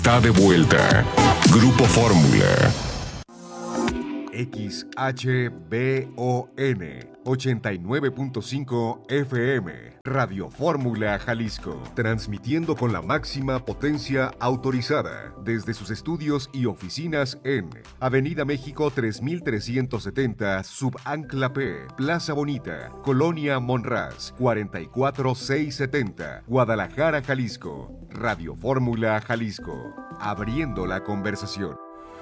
Está de vuelta. Grupo Fórmula. XHBON 89.5 FM, Radio Fórmula Jalisco, transmitiendo con la máxima potencia autorizada desde sus estudios y oficinas en Avenida México 3370, Subancla P, Plaza Bonita, Colonia Monraz, 44670, Guadalajara, Jalisco. Radio Fórmula Jalisco, abriendo la conversación.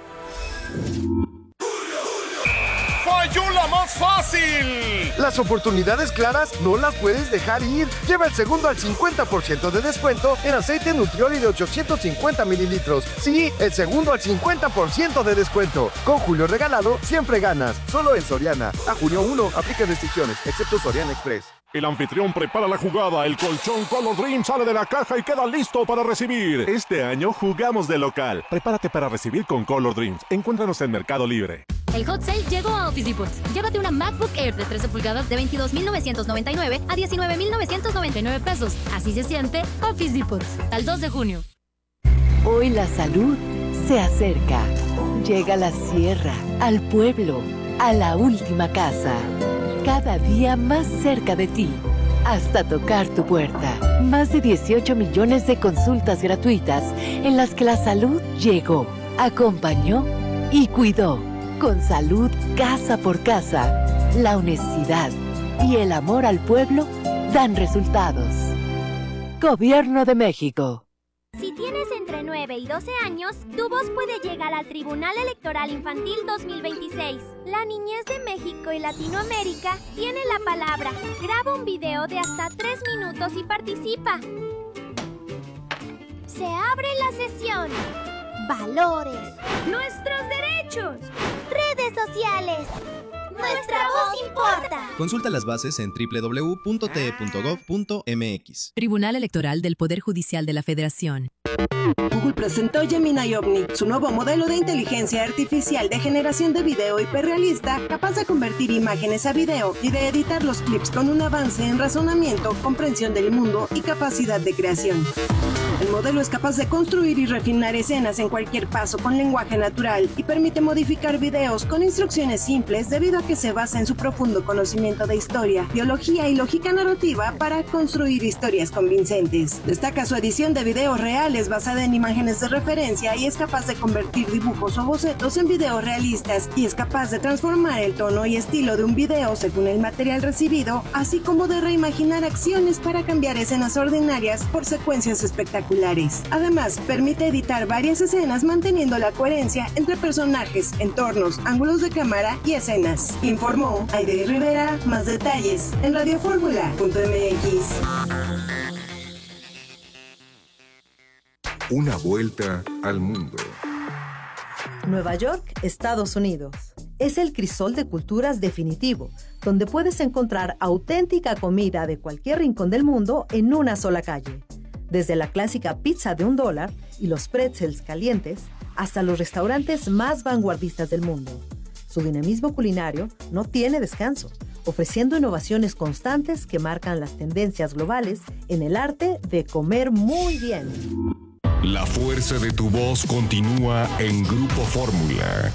¡Falló la más fácil! Las oportunidades claras no las puedes dejar ir. Lleva el segundo al 50% de descuento en aceite Nutrioli de 850 mililitros. Sí, el segundo al 50% de descuento. Con Julio Regalado, siempre ganas. Solo en Soriana. A junio 1, aplica restricciones, excepto Soriana Express. El anfitrión prepara la jugada, el colchón Color Dream sale de la caja y queda listo para recibir. Este año jugamos de local. Prepárate para recibir con Color Dreams. Encuéntranos en Mercado Libre. El hot sale llegó a Office Depot. Llévate una MacBook Air de 13 pulgadas de $22,999 a $19,999 pesos. Así se siente Office Depot. Al 2 de junio. Hoy la salud se acerca. Llega a la sierra, al pueblo, a la última casa. Cada día más cerca de ti, hasta tocar tu puerta. Más de 18 millones de consultas gratuitas en las que la salud llegó, acompañó y cuidó. Con salud casa por casa, la honestidad y el amor al pueblo dan resultados. Gobierno de México. Si tienes entre 9 y 12 años, tu voz puede llegar al Tribunal Electoral Infantil 2026. La niñez de México y Latinoamérica tiene la palabra. Graba un video de hasta 3 minutos y participa. Se abre la sesión. Valores. Nuestros derechos. Redes sociales. Nuestra voz importa. Consulta las bases en www.te.gov.mx. Tribunal Electoral del Poder Judicial de la Federación. Google presentó Gemini Omni, su nuevo modelo de inteligencia artificial de generación de video hiperrealista, capaz de convertir imágenes a video y de editar los clips con un avance en razonamiento, comprensión del mundo y capacidad de creación. El modelo es capaz de construir y refinar escenas en cualquier paso con lenguaje natural y permite modificar videos con instrucciones simples debido a que se basa en su profundo conocimiento de historia, biología y lógica narrativa para construir historias convincentes. Destaca su edición de videos reales basada en imágenes de referencia y es capaz de convertir dibujos o bocetos en videos realistas y es capaz de transformar el tono y estilo de un video según el material recibido, así como de reimaginar acciones para cambiar escenas ordinarias por secuencias espectaculares. Además, permite editar varias escenas manteniendo la coherencia entre personajes, entornos, ángulos de cámara y escenas. Informó Aide Rivera. Más detalles en radioformula.mx. Una vuelta al mundo. Nueva York, Estados Unidos. Es el crisol de culturas definitivo, donde puedes encontrar auténtica comida de cualquier rincón del mundo en una sola calle. Desde la clásica pizza de $1 y los pretzels calientes, hasta los restaurantes más vanguardistas del mundo. Su dinamismo culinario no tiene descanso, ofreciendo innovaciones constantes que marcan las tendencias globales en el arte de comer muy bien. La fuerza de tu voz continúa en Grupo Fórmula.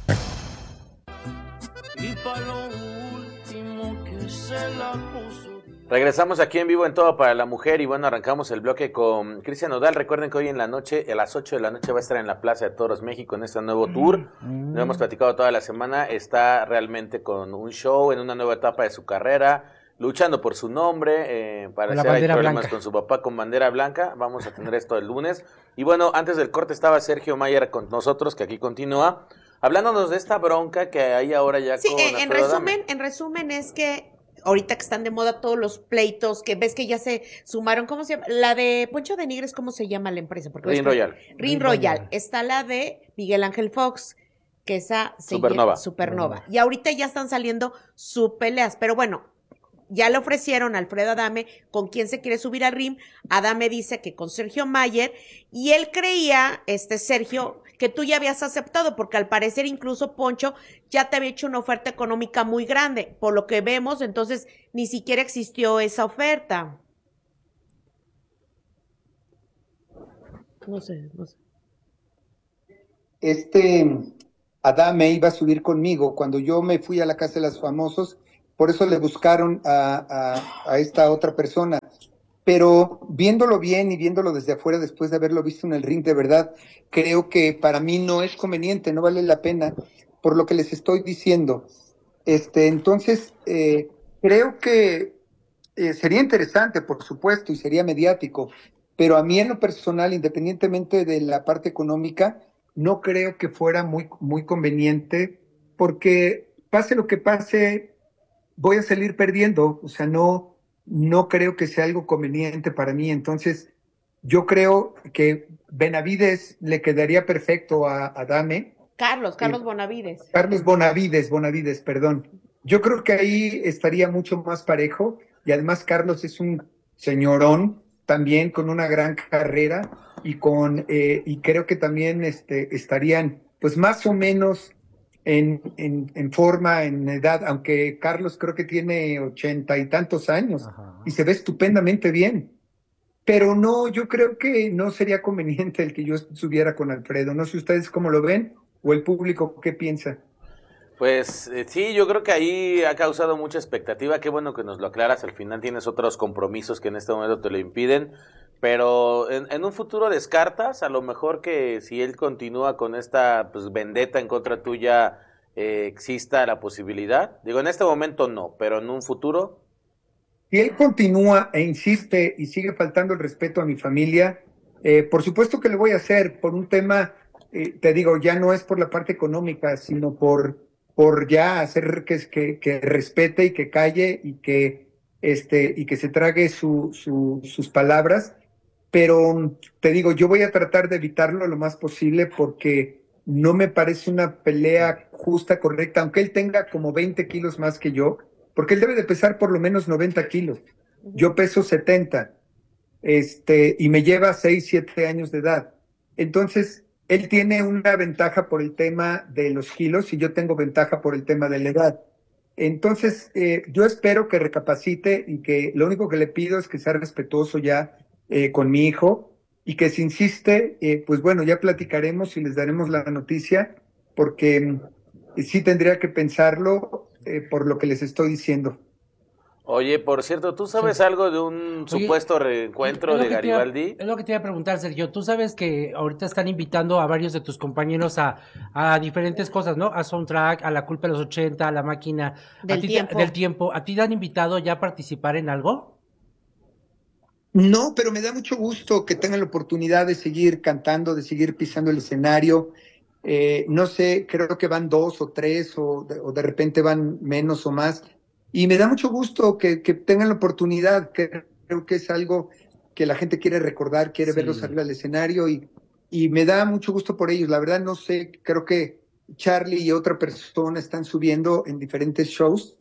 Y para lo último que se la puso. Regresamos aquí en vivo en Todo para la Mujer y bueno, arrancamos el bloque con Cristian Nodal. Recuerden que hoy en la noche, a las 8 de la noche va a estar en la Plaza de Toros México en este nuevo tour. Lo hemos platicado toda la semana, está realmente con un show en una nueva etapa de su carrera, luchando por su nombre, para hacer problemas blanca con su papá con bandera blanca. Vamos a tener esto el lunes. Y bueno, antes del corte estaba Sergio Mayer con nosotros, que aquí continúa, hablándonos de esta bronca que hay ahora ya con en resumen es que ahorita que están de moda todos los pleitos, que ves que ya se sumaron, ¿cómo se llama? La de Poncho de Nigres, ¿cómo se llama la empresa? Porque Ring Royal. Ring Royal. Está la de Miguel Ángel Fox, que esa se Supernova. Supernova. Y ahorita ya están saliendo sus peleas, pero bueno, ya le ofrecieron a Alfredo Adame con quién se quiere subir al ring. Adame dice que con Sergio Mayer, y él creía, Sergio, que tú ya habías aceptado, porque al parecer incluso Poncho ya te había hecho una oferta económica muy grande, por lo que vemos, entonces ni siquiera existió esa oferta. No sé. Adame iba a subir conmigo cuando yo me fui a la Casa de los Famosos, por eso le buscaron a esta otra persona. Pero viéndolo bien y viéndolo desde afuera, después de haberlo visto en el ring de verdad, creo que para mí no es conveniente, no vale la pena, por lo que les estoy diciendo. Entonces, creo que sería interesante, por supuesto, y sería mediático, pero a mí en lo personal, independientemente de la parte económica, no creo que fuera muy conveniente, porque pase lo que pase, voy a salir perdiendo, o sea, no creo que sea algo conveniente para mí. Entonces, yo creo que Benavides le quedaría perfecto a Dame. Carlos Bonavides. Carlos Bonavides, perdón. Yo creo que ahí estaría mucho más parejo, y además Carlos es un señorón también con una gran carrera y creo que también estarían pues más o menos en forma, en edad, aunque Carlos creo que tiene 80 y tantos años. Ajá. Y se ve estupendamente bien. Pero no, yo creo que no sería conveniente el que yo subiera con Alfredo. No sé ustedes cómo lo ven o el público qué piensa. Pues sí, yo creo que ahí ha causado mucha expectativa. Qué bueno que nos lo aclaras. Al final tienes otros compromisos que en este momento te lo impiden. Pero en un futuro descartas, a lo mejor que si él continúa con esta pues vendetta en contra tuya, exista la posibilidad. Digo, en este momento no, pero en un futuro. Si él continúa e insiste y sigue faltando el respeto a mi familia, por supuesto que lo voy a hacer por un tema, te digo, ya no es por la parte económica, sino por ya hacer que respete y que calle y que se trague sus palabras. Pero te digo, yo voy a tratar de evitarlo lo más posible porque no me parece una pelea justa, correcta, aunque él tenga como 20 kilos más que yo, porque él debe de pesar por lo menos 90 kilos. Yo peso 70, y me lleva 6, 7 años de edad. Entonces, él tiene una ventaja por el tema de los kilos y yo tengo ventaja por el tema de la edad. Entonces, yo espero que recapacite y que lo único que le pido es que sea respetuoso ya con mi hijo y que si insiste, pues bueno, ya platicaremos y les daremos la noticia porque sí tendría que pensarlo por lo que les estoy diciendo. Oye, por cierto, ¿tú sabes algo de un supuesto reencuentro de Garibaldi? Es lo que te iba a preguntar, Sergio. Tú sabes que ahorita están invitando a varios de tus compañeros a diferentes cosas, ¿no? A Soundtrack, a La Culpa de los 80, a La Máquina del Tiempo. ¿A ti te han invitado ya a participar en algo? No, pero me da mucho gusto que tengan la oportunidad de seguir cantando, de seguir pisando el escenario. No sé, creo que van 2 o 3 o de repente van menos o más. Y me da mucho gusto que tengan la oportunidad, que creo que es algo que la gente quiere recordar, quiere verlos salir al escenario y me da mucho gusto por ellos. La verdad no sé, creo que Charlie y otra persona están subiendo en diferentes shows,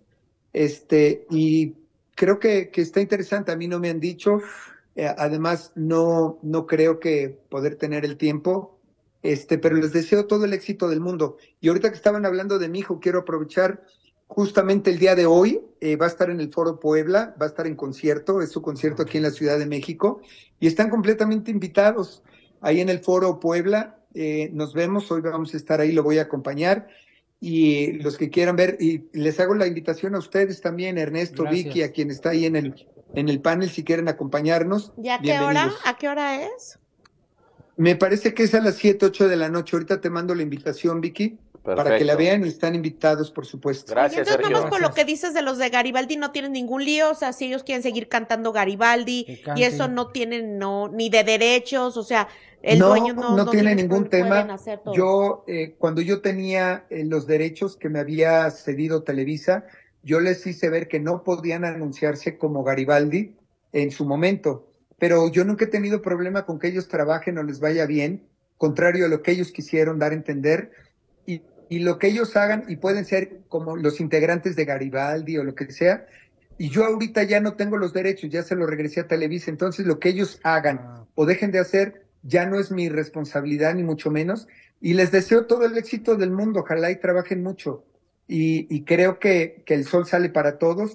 y creo que está interesante. A mí no me han dicho, además no creo que poder tener el tiempo, pero les deseo todo el éxito del mundo. Y ahorita que estaban hablando de mi hijo, quiero aprovechar justamente el día de hoy, va a estar en el Foro Puebla, va a estar en concierto, es su concierto aquí en la Ciudad de México, y están completamente invitados ahí en el Foro Puebla. Nos vemos, hoy vamos a estar ahí, lo voy a acompañar, y los que quieran ver, y les hago la invitación a ustedes también, Ernesto, gracias. Vicky, a quien está ahí en el panel, si quieren acompañarnos. ¿Y a qué hora? ¿A qué hora es? Me parece que es a las 7, 8 de la noche. Ahorita te mando la invitación, Vicky. Perfecto. Para que la vean y están invitados, por supuesto. Gracias, entonces, Sergio. Vamos por lo que dices de los de Garibaldi, no tienen ningún lío, o sea, si ellos quieren seguir cantando Garibaldi y eso no tienen ni de derechos, o sea, el dueño no tiene ningún tema. Yo, cuando yo tenía los derechos que me había cedido Televisa, yo les hice ver que no podían anunciarse como Garibaldi en su momento, pero yo nunca he tenido problema con que ellos trabajen o les vaya bien, contrario a lo que ellos quisieron dar a entender. Y lo que ellos hagan, y pueden ser como los integrantes de Garibaldi o lo que sea, y yo ahorita ya no tengo los derechos, ya se los regresé a Televisa, entonces lo que ellos hagan o dejen de hacer ya no es mi responsabilidad ni mucho menos, y les deseo todo el éxito del mundo, ojalá y trabajen mucho, y creo que el sol sale para todos,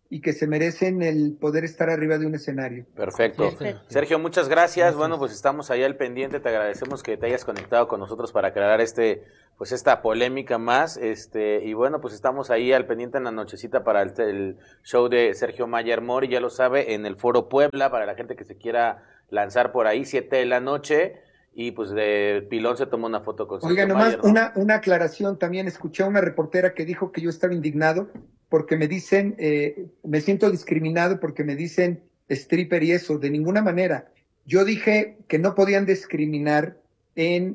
y que se merecen el poder estar arriba de un escenario. Perfecto. Sergio, muchas gracias. Bueno, pues estamos ahí al pendiente. Te agradecemos que te hayas conectado con nosotros para aclarar esta polémica más. Y bueno, pues estamos ahí al pendiente en la nochecita para el show de Sergio Mayer Mori, ya lo sabe, en el Foro Puebla, para la gente que se quiera lanzar por ahí, 7 de la noche. Y pues de pilón se tomó una foto con Sergio nomás Mayer, ¿no? una aclaración también. Escuché a una reportera que dijo que yo estaba indignado porque me dicen, me siento discriminado porque me dicen stripper y eso. De ninguna manera. Yo dije que no podían discriminar en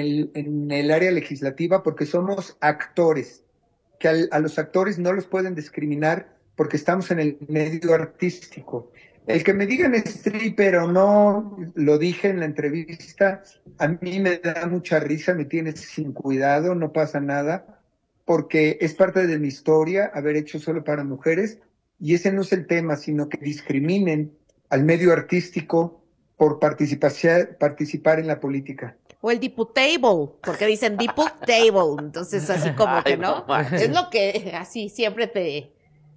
el área legislativa porque somos actores, que a los actores no los pueden discriminar porque estamos en el medio artístico. El que me digan stripper o no, lo dije en la entrevista, a mí me da mucha risa, me tienes sin cuidado, no pasa nada, porque es parte de mi historia haber hecho solo para mujeres, y ese no es el tema, sino que discriminen al medio artístico por participar en la política. O el diputable, porque dicen diputable, entonces así como que no, es lo que así siempre te...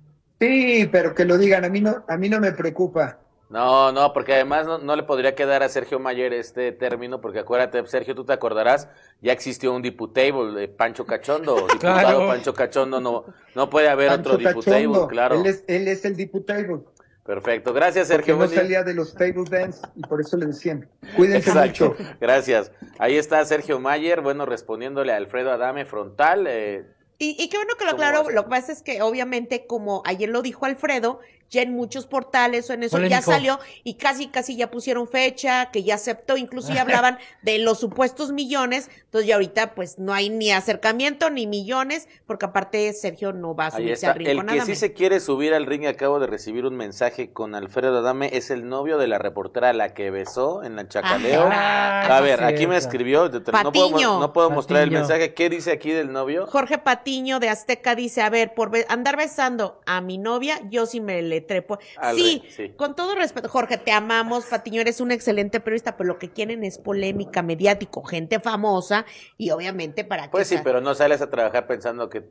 Sí, pero que lo digan, a mí no me preocupa. No, porque además no le podría quedar a Sergio Mayer este término, porque acuérdate, Sergio, tú te acordarás, ya existió un diputable, Pancho Cachondo, diputado claro. Pancho Cachondo, no puede haber Pancho otro diputable, claro. Él es el diputable. Perfecto, gracias Sergio. Porque no salía de los table dance y por eso le decían, cuídense mucho. Gracias, ahí está Sergio Mayer, bueno, respondiéndole a Alfredo Adame frontal, Y qué bueno que lo aclaró, lo que pasa es que obviamente como ayer lo dijo Alfredo, ya en muchos portales o en eso ya salió y casi ya pusieron fecha, que ya aceptó, incluso ya hablaban de los supuestos millones, entonces ya ahorita pues no hay ni acercamiento ni millones, porque aparte Sergio no va a subirse al ring con Adame. El que sí se quiere subir al ring, acabo de recibir un mensaje con Alfredo Adame, es el novio de la reportera a la que besó en la Chacaleo. A ver, aquí me escribió, no puedo mostrar el mensaje, ¿qué dice aquí del novio? Jorge Patiño de Azteca dice, a ver, por andar besando a mi novia, yo sí me le trepo. Sí, con todo respeto, Jorge, te amamos, Patiño, eres un excelente periodista, pero lo que quieren es polémica, mediático, gente famosa, y obviamente para que... Pues sí, pero no sales a trabajar pensando que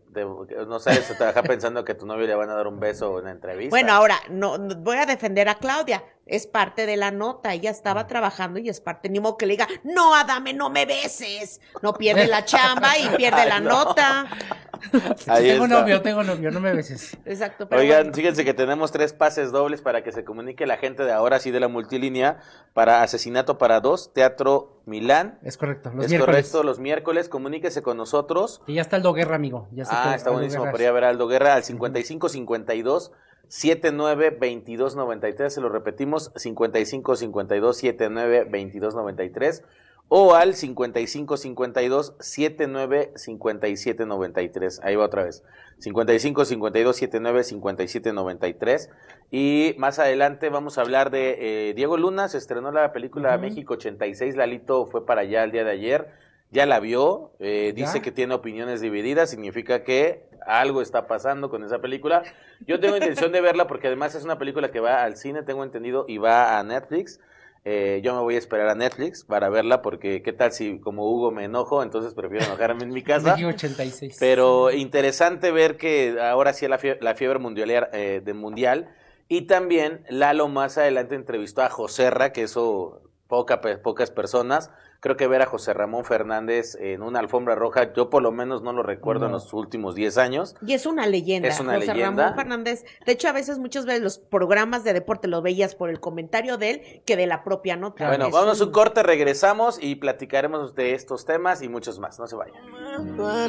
tu novio le van a dar un beso en la entrevista. Bueno, ahora, no voy a defender a Claudia, es parte de la nota, ella estaba trabajando y es parte, ni modo que le diga, no, Adame, no me beses, no pierde la chamba y pierde la nota. Tengo novio, no me beses. Exacto. Pero oigan, fíjense que tenemos 3 pases dobles para que se comunique la gente de ahora sí de la multilínea para Asesinato para 2, Teatro Milán. Es correcto, los miércoles, comuníquese con nosotros. Y ya está Aldo Guerra, amigo. Está buenísimo para ir a ver a Aldo Guerra al 5552 792293, se lo repetimos, 5552 792293 o al 5552 795793. Ahí va otra vez. 5552 795793. Y más adelante vamos a hablar de Diego Luna. Se estrenó la película México 86. Lalito fue para allá el día de ayer. Ya la vio. Dice que tiene opiniones divididas. Significa que algo está pasando con esa película. Yo tengo intención de verla porque además es una película que va al cine, tengo entendido, y va a Netflix. Yo me voy a esperar a Netflix para verla porque qué tal si como Hugo me enojo, entonces prefiero enojarme en mi casa. 86. Pero interesante ver que ahora sí la fiebre mundial. Y también Lalo más adelante entrevistó a Joserra, que eso pocas personas. Creo que ver a José Ramón Fernández en una alfombra roja, yo por lo menos no lo recuerdo en los últimos 10 años. Y es una leyenda. José Ramón Fernández. De hecho, muchas veces los programas de deporte lo veías por el comentario de él que de la propia nota. Bueno, vámonos un corte, regresamos y platicaremos de estos temas y muchos más. No se vayan.